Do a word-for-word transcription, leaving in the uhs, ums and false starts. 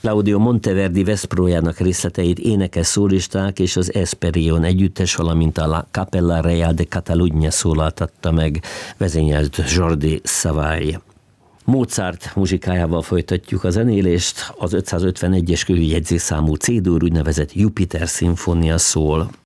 Claudio Monteverdi Veszprójának részleteit énekes szólisták és az Esperion együttes, valamint a La Capella Real de Catalunya szólaltatta meg, vezényelt Jordi Savall. Mozart muzsikájával folytatjuk a zenélést, az ötszázötvenegyes kőjegyzékszámú C-dur úgynevezett Jupiter szimfónia szól.